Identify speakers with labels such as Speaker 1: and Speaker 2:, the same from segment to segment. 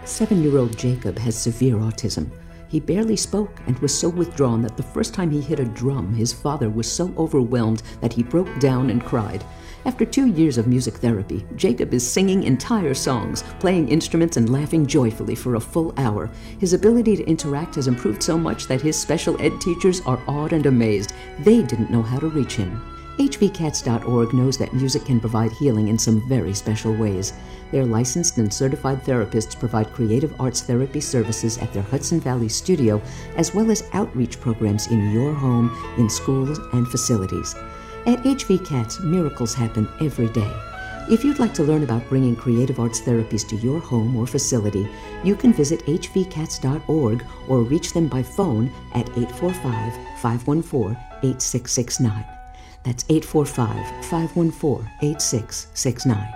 Speaker 1: 7-year-old Jacob has severe autism. He barely spoke and was so withdrawn that the first time he hit a drum, his father was so overwhelmed that he broke down and cried. After 2 years of music therapy, Jacob is singing entire songs, playing instruments, and laughing joyfully for a full hour. His ability to interact has improved so much that his special ed teachers are awed and amazed. They didn't know how to reach him. HVCats.org knows that music can provide healing in some very special ways. Their licensed and certified therapists provide creative arts therapy services at their Hudson Valley studio, as well as outreach programs in your home, in schools, and facilities. At HVCats, miracles happen every day. If you'd like to learn about bringing creative arts therapies to your home or facility, you can visit hvcats.org or reach them by phone at 845-514-8669. That's 845-514-8669.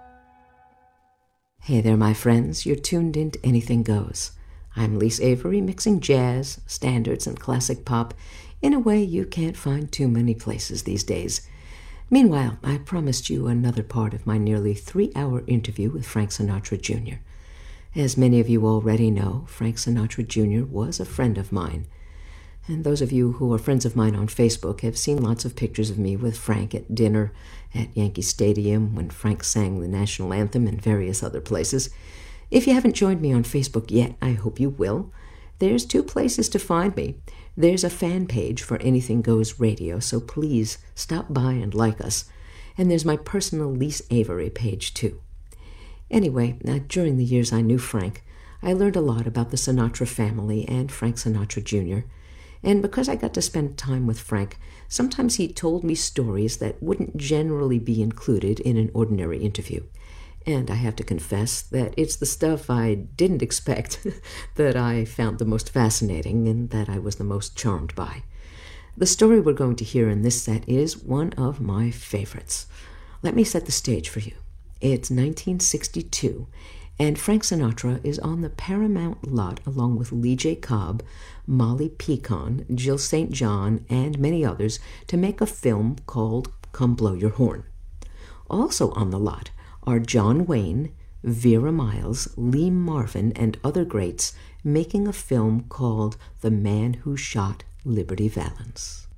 Speaker 1: Hey there, my friends. You're tuned into Anything Goes. I'm Lise Avery, mixing jazz, standards, and classic pop in a way you can't find too many places these days. Meanwhile, I promised you another part of my nearly 3-hour interview with Frank Sinatra Jr. As many of you already know, Frank Sinatra Jr. was a friend of mine. And those of you who are friends of mine on Facebook have seen lots of pictures of me with Frank at dinner, at Yankee Stadium, when Frank sang the national anthem, and various other places. If you haven't joined me on Facebook yet, I hope you will. There's 2 places to find me. There's a fan page for Anything Goes Radio, so please stop by and like us. And there's my personal Lise Avery page, too. Anyway, during the years I knew Frank, I learned a lot about the Sinatra family and Frank Sinatra Jr., and because I got to spend time with Frank, sometimes he told me stories that wouldn't generally be included in an ordinary interview. And I have to confess that it's the stuff I didn't expect that I found the most fascinating and that I was the most charmed by. The story we're going to hear in this set is one of my favorites. Let me set the stage for you. It's 1962, and Frank Sinatra is on the Paramount lot along with Lee J. Cobb, Molly Picon, Jill St. John, and many others to make a film called Come Blow Your Horn. Also on the lot are John Wayne, Vera Miles, Lee Marvin, and other greats making a film called The Man Who Shot Liberty Valance.